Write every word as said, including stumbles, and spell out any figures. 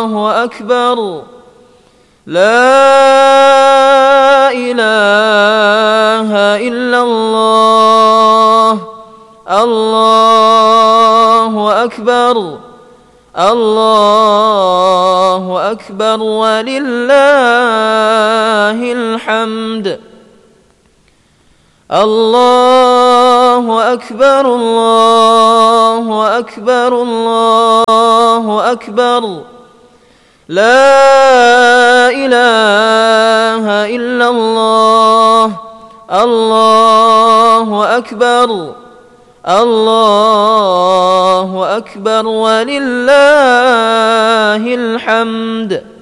الله أكبر لا إله إلا الله الله أكبر الله أكبر ولله الحمد الله أكبر الله أكبر الله أكبر لا إله إلا الله الله أكبر الله أكبر ولله الحمد.